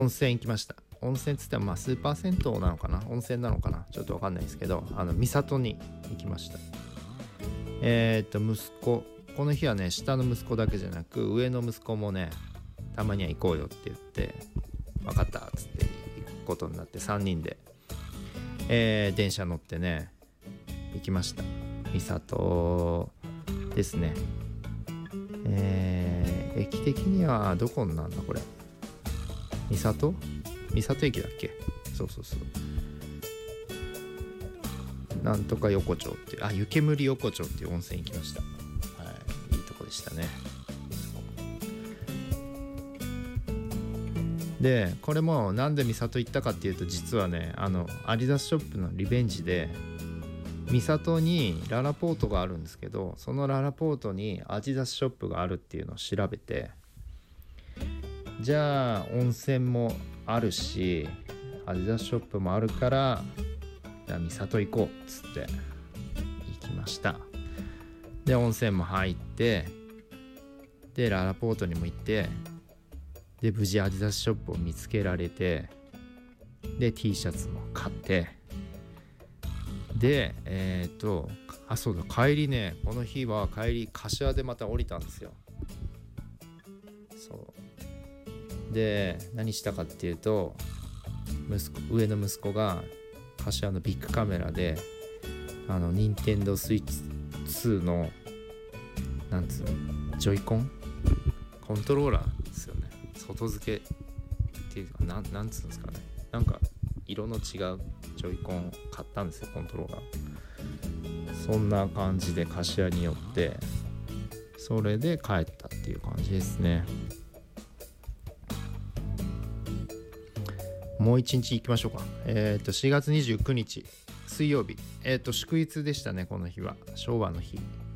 温泉行きました。温泉っつってもスーパー銭湯なのかな、温泉なのかな、ちょっと分かんないですけど、三郷に行きました。息子、この日はね、下の息子だけじゃなく上の息子もね、たまには行こうよって言って、分かったっつって行くことになって、3人で、電車乗ってね行きました。三郷ですね。駅的にはどこなんだこれ、三郷駅だっけ。そうなんとか横丁っていう、湯煙横丁っていう温泉行きました。はい、いいとこでしたね。でこれもなんで三郷行ったかっていうと、実はね、アディダスショップのリベンジで三郷にララポートがあるんですけど、そのララポートにアディダスショップがあるっていうのを調べて、じゃあ温泉もあるしアディダスショップもあるから、じゃあ三郷行こうっつって行きました。で温泉も入って、でララポートにも行って、で無事アディダスショップを見つけられて、で T シャツも買って、でそうだ、帰りね、この日は帰り柏でまた降りたんですよ。そうで何したかっていうと、上の息子が柏のビッグカメラで任天堂スイッチ2のなんつうの、ジョイコントローラーですよね。外付けっていうか、なんつうんですかね、なんか色の違うジョイコンを買ったんですよ、コントローラー。そんな感じで柏に寄って、それで帰ったっていう感じですね。もう一日行きましょうか。4月29日水曜日、祝日でしたね。この日は昭和の日。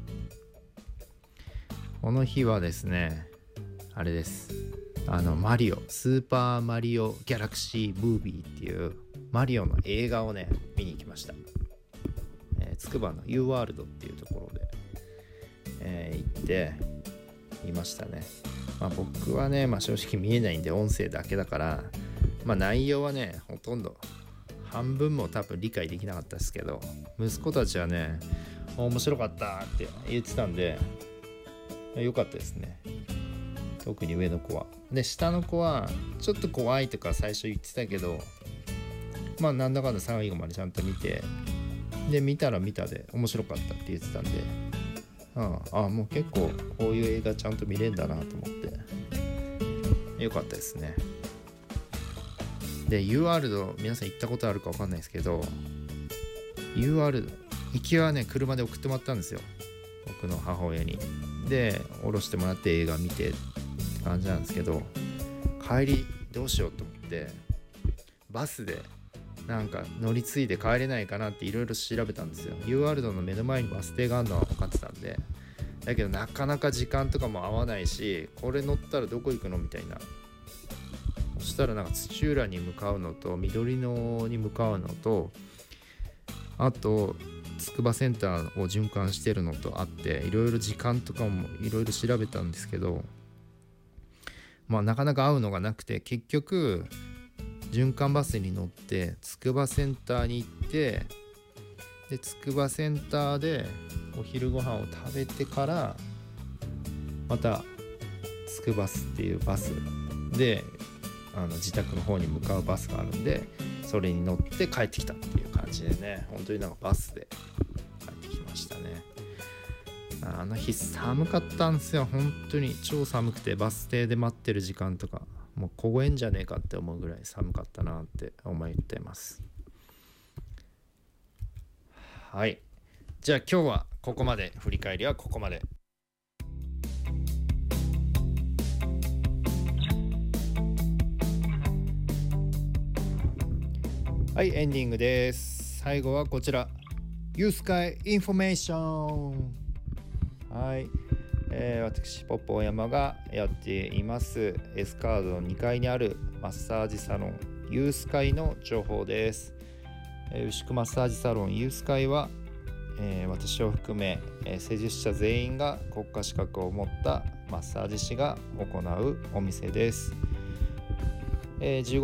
この日はですね、あれです、マリオスーパーマリオギャラクシームービーっていうマリオの映画をね見に行きました。つくばの U ワールドっていうところで、行っていましたね。僕はね、正直見えないんで音声だけだから、内容はねほとんど半分も多分理解できなかったですけど、息子たちはね面白かったって言ってたんで良かったですね。特に上の子は。で下の子はちょっと怖いとか最初言ってたけど、なんだかんだ最後までちゃんと見て、で見たら見たで面白かったって言ってたんで、もう結構こういう映画ちゃんと見れるんだなと思って良かったですね。で U ワールド皆さん行ったことあるか分かんないですけど、 U ワールド行きはね車で送ってもらったんですよ、僕の母親に。で降ろしてもらって映画見てって感じなんですけど、帰りどうしようと思ってバスでなんか乗り継いで帰れないかなっていろいろ調べたんですよ。 U ワールドの目の前にバス停があるのは分かってたんで、だけどなかなか時間とかも合わないし、これ乗ったらどこ行くのみたいな。そしたらなんか土浦に向かうのと緑野に向かうのと、あと筑波センターを循環してるのとあって、いろいろ時間とかもいろいろ調べたんですけど、なかなか合うのがなくて、結局循環バスに乗って筑波センターに行って、で筑波センターでお昼ご飯を食べてからまた筑バスっていうバスで自宅の方に向かうバスがあるんで、それに乗って帰ってきたっていう感じでね、本当になんかバスで帰ってきましたね。あの日寒かったんですよ、本当に超寒くて、バス停で待ってる時間とかもう凍えんじゃねえかって思うぐらい寒かったなって思ってます。はい、じゃあ今日はここまで。振り返りはここまで。はい、エンディングです。最後はこちら、ユースカイインフォメーション。はい、私ポッポ山がやっていますエスカードの2階にあるマッサージサロンユースカイの情報です。牛久マッサージサロンユースカイは、私を含め、施術者全員が国家資格を持ったマッサージ師が行うお店です。 15